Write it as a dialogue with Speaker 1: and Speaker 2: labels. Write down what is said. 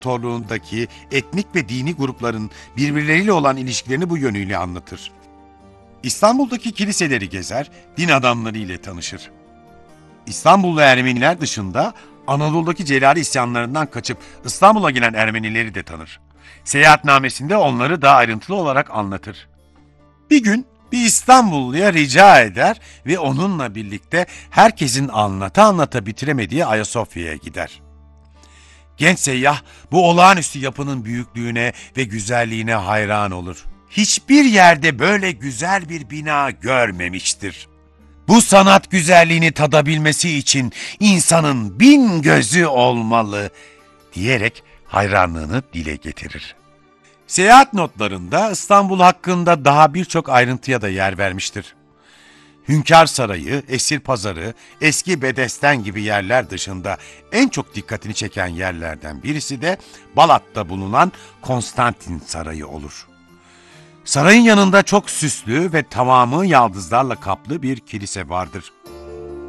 Speaker 1: İmparatorluğundaki etnik ve dini grupların birbirleriyle olan ilişkilerini bu yönüyle anlatır. İstanbul'daki kiliseleri gezer, din adamları ile tanışır. İstanbullu Ermeniler dışında Anadolu'daki Celali isyanlarından kaçıp İstanbul'a gelen Ermenileri de tanır. Seyahatnamesinde onları daha ayrıntılı olarak anlatır. Bir gün bir İstanbulluya rica eder ve onunla birlikte herkesin anlata anlata bitiremediği Ayasofya'ya gider. Genç seyyah bu olağanüstü yapının büyüklüğüne ve güzelliğine hayran olur. Hiçbir yerde böyle güzel bir bina görmemiştir. Bu sanat güzelliğini tadabilmesi için insanın 1000 gözü olmalı diyerek hayranlığını dile getirir. Seyahat notlarında İstanbul hakkında daha birçok ayrıntıya da yer vermiştir. Hünkâr Sarayı, Esir Pazarı, Eski Bedesten gibi yerler dışında en çok dikkatini çeken yerlerden birisi de Balat'ta bulunan Konstantin Sarayı olur. Sarayın yanında çok süslü ve tamamı yaldızlarla kaplı bir kilise vardır.